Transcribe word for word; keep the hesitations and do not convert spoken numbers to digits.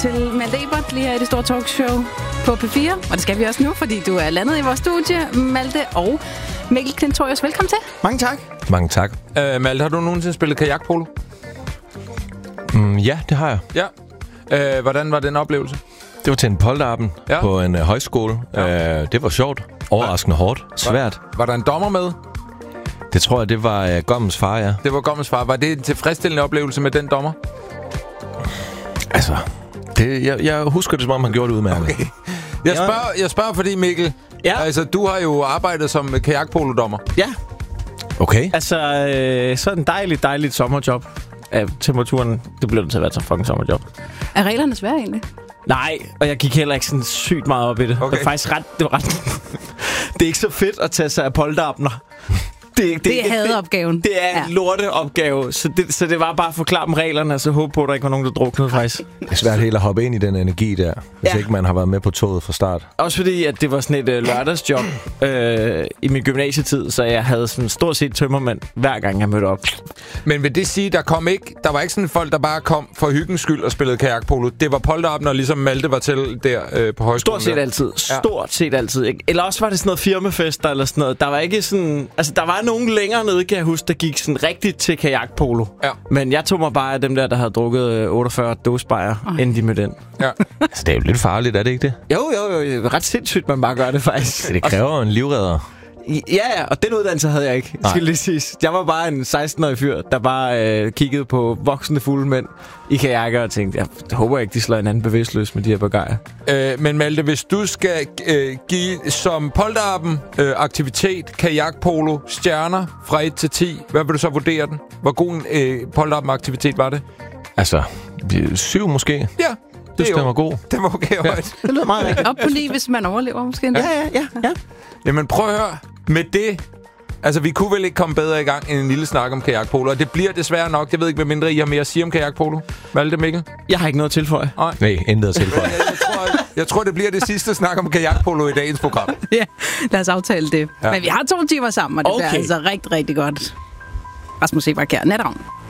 Til Malte Ebert lige her i det store talkshow på P fire. Og det skal vi også nu, fordi du er landet i vores studie. Malte og Mikkel Klintorius, velkommen til. Mange tak. Mange tak. Uh, Malte, har du nogensinde spillet kajakpolo? Mm, ja, det har jeg. Ja. Uh, hvordan var den oplevelse? Det var til en polterappen ja. på en uh, højskole. Ja. Uh, det var sjovt. Overraskende ja. hårdt. Svært. Var, var der en dommer med? Det tror jeg, det var uh, Gommens far, ja. Det var Gommens far. Var det en tilfredsstillende oplevelse med den dommer? Altså, det, jeg, jeg husker det, som om han gjorde det udmærket. Okay. Jeg spørger, jeg spørger fordi, Mikkel, ja. altså, du har jo arbejdet som kajakpolodommer. Ja. Okay. Altså, øh, så en dejlig, dejligt sommerjob. Af temperaturen, det blev det til at være så fucking sommerjob. Er reglerne svære egentlig? Nej, og jeg gik heller ikke sådan sygt meget op i det. Okay. Det var faktisk ret... Det, var ret det er ikke så fedt at tage sig af polterabner. Det, det, det er hadeopgaven. Det er en ja. lorteopgave. Så det, så det var bare at forklare dem reglerne, og så håbe på, at der ikke var nogen, der druknede faktisk. Det er svært helt at hoppe ind i den energi der, hvis ja. ikke man har været med på toget fra start. Også fordi, at det var sådan et øh, lørdagsjob øh, i min gymnasietid, så jeg havde sådan stort set tømmermand, hver gang jeg mødte op. Men vil det sige, der kom ikke, der var ikke sådan folk, der bare kom for hyggens skyld og spillede kajakpolo? Det var polterabner, ligesom Malte var til der øh, på højskolen? Stort set der. altid. Stort ja. set altid. Ikke? Eller også var det sådan noget firmafester eller sådan noget. Der var ikke sådan... Altså, der var nogen længere nede, kan jeg huske, der gik sådan rigtigt til kajakpolo. Ja. Men jeg tog mig bare af dem der, der havde drukket otteogfyrre dåsebajer, inden de med den. Ja. Altså, det er jo lidt farligt, er det ikke det? Jo, jo, jo. Ret sindssygt, man bare gør det faktisk. Det kræver en livredder. Ja, ja, og den uddannelse havde jeg ikke, skal lige siges. Jeg var bare en seksten-årig fyr, der bare øh, kiggede på voksne fulde mænd i kajakker og tænkte, jeg håber ikke, de slår en anden bevidstløs med de her bagajer. Øh, men Malte, hvis du skal øh, give som polterappen øh, aktivitet, kajakpolo, stjerner fra et til ti, hvad vil du så vurdere den? Hvor god en øh, polterappen aktivitet var det? Altså, syv måske. Ja. Det synes, den var god. Det var okay højt. Ja. Det lyder meget rigtigt. Op på ni, hvis man overlever måske. Ja, ja, ja, ja. Jamen prøv at høre. Med det... Altså, vi kunne vel ikke komme bedre i gang end en lille snak om kajakpolo. Og det bliver desværre nok. Jeg ved ikke, hvad mindre I har mere at sige om kajakpolo. Malte, Mikkel? Jeg har ikke noget at tilføje. Nej, Nej intet at tilføje. jeg, jeg, tror, jeg tror, det bliver det sidste snak om kajakpolo i dagens program. Ja, lad os aftale det. Ja. Men vi har to timer sammen, og det okay. bliver altså rigtig, rigtig godt. Rasmus Sebak her. Natravn.